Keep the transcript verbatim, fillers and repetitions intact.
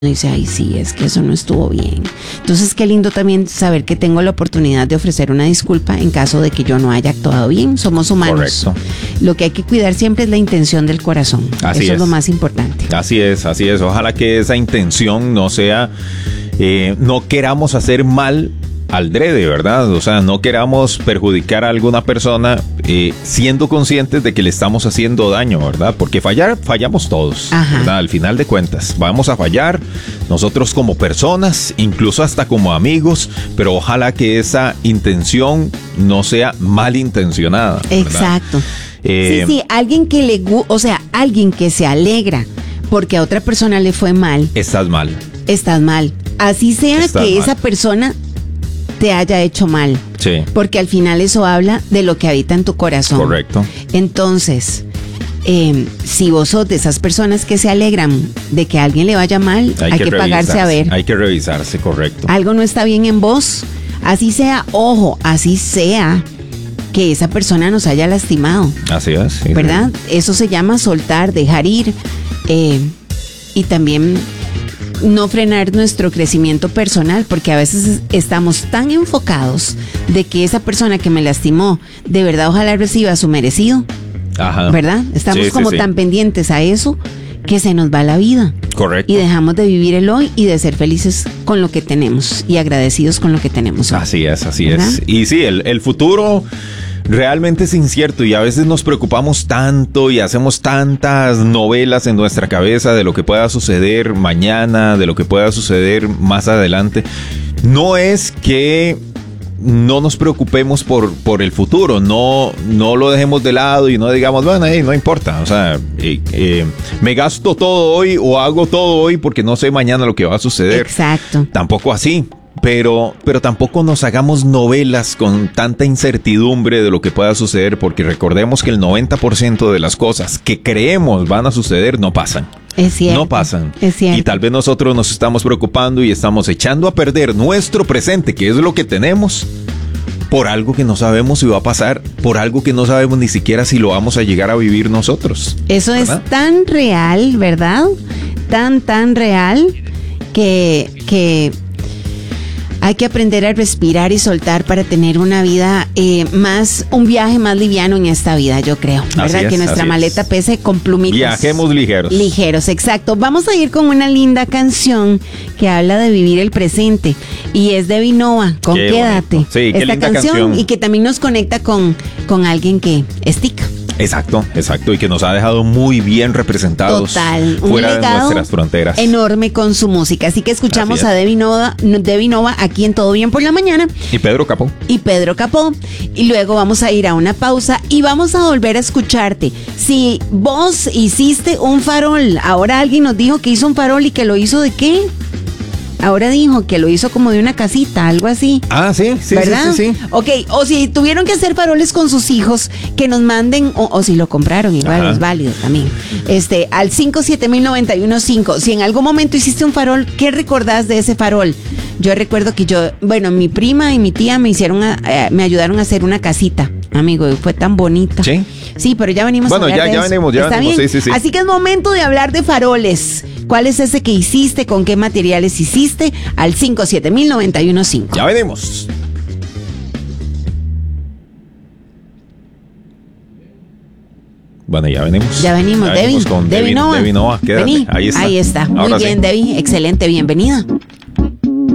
dice, ay, sí, es que eso no estuvo bien. Entonces, qué lindo también saber que tengo la oportunidad de ofrecer una disculpa en caso de que yo no haya actuado bien. Somos humanos. Correcto. Lo que hay que cuidar siempre es la intención del corazón. Así Eso es. es lo más importante. Así es, así es. Ojalá que esa intención no sea, eh, no queramos hacer mal al drede, ¿verdad? O sea, no queramos perjudicar a alguna persona eh, siendo conscientes de que le estamos haciendo daño, ¿verdad? Porque fallar, fallamos todos, Ajá. ¿verdad? Al final de cuentas, vamos a fallar nosotros como personas, incluso hasta como amigos, pero ojalá que esa intención no sea malintencionada, ¿verdad? Exacto. Eh, sí, sí, alguien que le, gu- o sea, alguien que se alegra porque a otra persona le fue mal, Estás mal. estás mal. Así sea Estás que mal. esa persona te haya hecho mal. Sí. Porque al final eso habla de lo que habita en tu corazón. Correcto. Entonces, eh, si vos sos de esas personas que se alegran de que a alguien le vaya mal, hay, que, pagarse a ver. Hay que revisarse, correcto. Algo no está bien en vos. Así sea, ojo, así sea que esa persona nos haya lastimado, Así es. Sí, ¿verdad? Eso se llama soltar, dejar ir, eh, y también no frenar nuestro crecimiento personal, porque a veces estamos tan enfocados de que esa persona que me lastimó, de verdad ojalá reciba su merecido, Ajá. ¿verdad? Estamos Sí, sí, como sí. tan pendientes a eso que se nos va la vida. Correcto. Y dejamos de vivir el hoy y de ser felices con lo que tenemos y agradecidos con lo que tenemos hoy. Así es, así ¿verdad? es. Y sí, el, el futuro realmente es incierto y a veces nos preocupamos tanto y hacemos tantas novelas en nuestra cabeza de lo que pueda suceder mañana, de lo que pueda suceder más adelante. No es que no nos preocupemos por, por el futuro, no, no lo dejemos de lado y no digamos, bueno, hey, no importa, o sea, eh, eh, me gasto todo hoy o hago todo hoy porque no sé mañana lo que va a suceder. Exacto. Tampoco así. Pero, pero tampoco nos hagamos novelas con tanta incertidumbre de lo que pueda suceder, porque recordemos que el noventa por ciento de las cosas que creemos van a suceder no pasan. Es cierto. No pasan. Es cierto. Y tal vez nosotros nos estamos preocupando y estamos echando a perder nuestro presente, que es lo que tenemos, por algo que no sabemos si va a pasar, por algo que no sabemos ni siquiera si lo vamos a llegar a vivir nosotros. Eso ¿verdad? es tan real, ¿verdad? Tan, tan real que, que hay que aprender a respirar y soltar para tener una vida eh, más, un viaje más liviano en esta vida, yo creo, ¿verdad? Así es, que nuestra así maleta es. pese con plumitas. Viajemos ligeros. Ligeros, exacto. Vamos a ir con una linda canción que habla de vivir el presente y es de Vinova, con Qué Quédate. bonito. Sí, qué Esta linda canción, canción. y que también nos conecta con, con alguien que es tica. Exacto, exacto, y que nos ha dejado muy bien representados Total, un fuera de legado nuestras fronteras. enorme con su música. Así que escuchamos Así es. a Debbie Nova, Debbie Nova aquí en Todo Bien por la Mañana Y Pedro Capó. y Pedro Capó. Y luego vamos a ir a una pausa y vamos a volver a escucharte. Si vos hiciste un farol, ahora alguien nos dijo que hizo un farol y que lo hizo de qué? Ahora dijo que lo hizo como de una casita, algo así. Ah, sí, sí, ¿verdad? sí, sí, sí. Ok, o si tuvieron que hacer faroles con sus hijos, que nos manden, o, o si lo compraron, igual Ajá. es válido también. Este, al cinco siete mil noventa y uno cinco. Si en algún momento hiciste un farol, ¿qué recordás de ese farol? Yo recuerdo que yo, bueno, mi prima y mi tía me hicieron, a, eh, me ayudaron a hacer una casita, amigo, y fue tan bonita. Sí. Sí, pero ya venimos Bueno, a hablar ya- de ya eso. venimos, ya ¿Está venimos, bien? sí, sí, sí. Así que es momento de hablar de faroles. ¿Cuál es ese que hiciste? ¿Con qué materiales hiciste? Al cinco siete mil noventa y uno cinco. Ya venimos. Bueno, ya venimos. Ya venimos, Ya Debbie. venimos con Debbie Debbie Nova. Debbie Nova, quédate. Vení. Ahí está. Ahí está. Muy Ahora sí. bien, Debbie. Excelente, bienvenida.